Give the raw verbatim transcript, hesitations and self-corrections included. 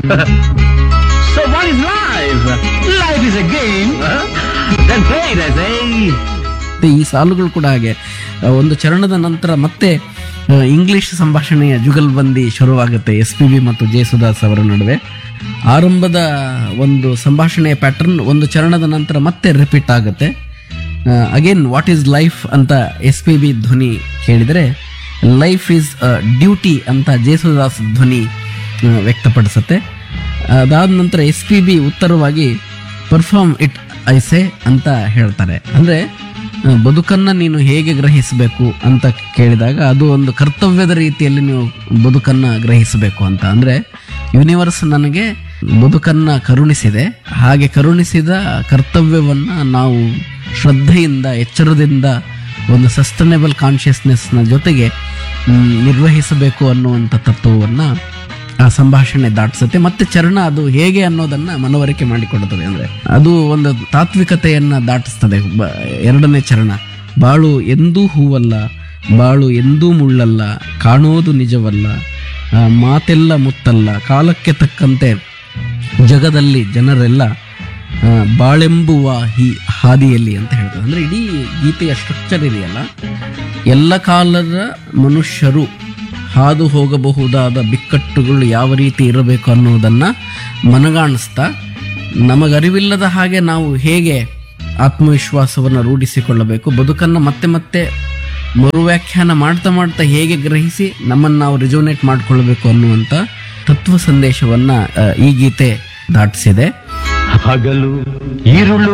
So what is life? Life is a game. Huh? Then play it, I say. ಮತ್ತೆ ಈ ಸಾಲುಗಳು ಕೂಡ ಹಾಗೆ ಆ, ಒಂದು ಚರಣದ ನಂತರ ಮತ್ತೆ ಆ, ಇಂಗ್ಲಿಷ್ ಸಂಭಾಷಣೆಯ ಜುಗಲ್ಬಂದಿ ಶುರುವಾಗುತ್ತೆ ಎಸ್ ಪಿ ಬಿ ಮತ್ತು ಜಯಸುದಾಸ್ ಅವರ ನಡುವೆ. ಆರಂಭದ ಒಂದು ಸಂಭಾಷಣೆಯ ಪ್ಯಾಟರ್ನ್ ಒಂದು ಚರಣದ ನಂತರ ಮತ್ತೆ ರಿಪೀಟ್ ಆಗುತ್ತೆ. ಅಗೇನ್ ವಾಟ್ ಈಸ್ ಲೈಫ್ ಅಂತ ಎಸ್ ಪಿ ಬಿ ಧ್ವನಿ ಕೇಳಿದರೆ ಲೈಫ್ ಈಸ್ ಡ್ಯೂಟಿ ಅಂತ ಜಯಸುದಾಸ್ ಧ್ವನಿ ಆ, ವ್ಯಕ್ತಪಡಿಸುತ್ತೆ. ಅದಾದ ನಂತರ ಎಸ್ ಪಿ ಬಿ ಉತ್ತರವಾಗಿ ಪರ್ಫಾರ್ಮ್ ಇಟ್ ಐಸೆ ಅಂತ ಹೇಳ್ತಾರೆ. ಅಂದರೆ ಬದುಕನ್ನು ನೀನು ಹೇಗೆ ಗ್ರಹಿಸಬೇಕು ಅಂತ ಕೇಳಿದಾಗ ಅದು ಒಂದು ಕರ್ತವ್ಯದ ರೀತಿಯಲ್ಲಿ ನೀವು ಬದುಕನ್ನು ಗ್ರಹಿಸಬೇಕು ಅಂತ. ಅಂದರೆ ಯೂನಿವರ್ಸ್ ನನಗೆ ಬದುಕನ್ನು ಕರುಣಿಸಿದೆ, ಹಾಗೆ ಕರುಣಿಸಿದ ಕರ್ತವ್ಯವನ್ನು ನಾವು ಶ್ರದ್ಧೆಯಿಂದ ಎಚ್ಚರದಿಂದ ಒಂದು ಸಸ್ಟೈನೇಬಲ್ ಕಾನ್ಷಿಯಸ್ನೆಸ್ನ ಜೊತೆಗೆ ಮ್, ನಿರ್ವಹಿಸಬೇಕು ಅನ್ನುವಂಥ ತತ್ವವನ್ನು ಆ ಸಂಭಾಷಣೆ ದಾಟಿಸುತ್ತೆ. ಮತ್ತೆ ಚರಣ ಅದು ಹೇಗೆ ಅನ್ನೋದನ್ನ ಮನವರಿಕೆ ಮಾಡಿಕೊಡುತ್ತದೆ. ಅಂದ್ರೆ ಅದು ಒಂದು ತಾತ್ವಿಕತೆಯನ್ನ ದಾಟಿಸ್ತದೆ. ಬ- ಎರಡನೇ ಚರಣ, ಬಾಳು ಎಂದೂ ಹೂವಲ್ಲ, ಬಾಳು ಎಂದೂ ಮುಳ್ಳಲ್ಲ, ಕಾಣೋದು ನಿಜವಲ್ಲ, ಆ, ಮಾತೆಲ್ಲ ಮುತ್ತಲ್ಲ, ಕಾಲಕ್ಕೆ ತಕ್ಕಂತೆ ಜಗದಲ್ಲಿ ಜನರೆಲ್ಲ ಆ, ಬಾಳೆಂಬುವ ಈ ಹಾದಿಯಲ್ಲಿ ಅಂತ ಹೇಳ್ತಾರೆ. ಅಂದ್ರೆ ಇಡೀ ಗೀತೆಯ ಸ್ಟ್ರಕ್ಚರ್ ಇದೆಯಲ್ಲ, ಎಲ್ಲ ಕಾಲದ ಮನುಷ್ಯರು ಹಾದು ಹೋಗಬಹುದಾದ ಬಿಕ್ಕಟ್ಟುಗಳು ಯಾವ ರೀತಿ ಇರಬೇಕು ಅನ್ನೋದನ್ನು ಮನಗಾಣಿಸ್ತಾ ನಮಗರಿವಿಲ್ಲದ ಹಾಗೆ ನಾವು ಹೇಗೆ ಆತ್ಮವಿಶ್ವಾಸವನ್ನು ರೂಢಿಸಿಕೊಳ್ಳಬೇಕು, ಬದುಕನ್ನು ಮತ್ತೆ ಮತ್ತೆ ಮರುವ್ಯಾಖ್ಯಾನ ಮಾಡ್ತಾ ಮಾಡ್ತಾ ಹೇಗೆ ಗ್ರಹಿಸಿ ನಮ್ಮನ್ನು ನಾವು ರಿಜೋನೇಟ್ ಮಾಡಿಕೊಳ್ಳಬೇಕು ಅನ್ನುವಂಥ ತತ್ವ ಸಂದೇಶವನ್ನು ಈ ಗೀತೆ ದಾಟಿಸಿದೆ. ಹಗಲು ഇരുಳು